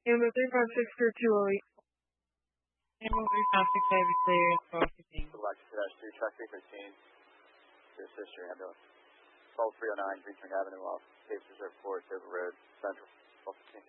Amber 356 or 208. Amber 356, I have you clear. It's focusing. Select -2, truck 313 to assist your ambulance. 12309 Greenspring Avenue off Cape Reserve Forest, Dover Road, Central.